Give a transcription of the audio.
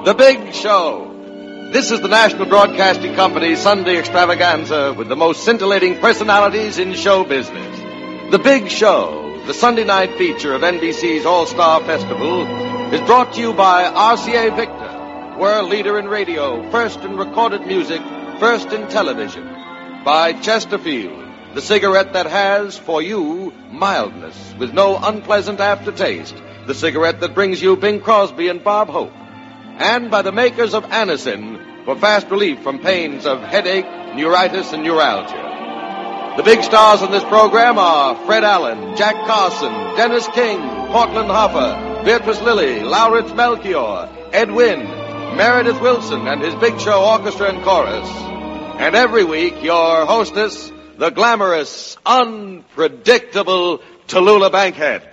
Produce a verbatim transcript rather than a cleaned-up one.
The Big Show. This is the National Broadcasting Company's Sunday extravaganza with the most scintillating personalities in show business. The Big Show, the Sunday night feature of N B C's All-Star Festival, is brought to you by R C A Victor, world leader in radio, first in recorded music, first in television. By Chesterfield, the cigarette that has, for you, mildness with no unpleasant aftertaste. The cigarette that brings you Bing Crosby and Bob Hope. And by the makers of Anacin for fast relief from pains of headache, neuritis, and neuralgia. The big stars in this program are Fred Allen, Jack Carson, Dennis King, Portland Hoffa, Beatrice Lilly, Lauritz Melchior, Ed Wynn, Meredith Wilson, and his Big Show orchestra and chorus. And every week, your hostess, the glamorous, unpredictable Tallulah Bankhead.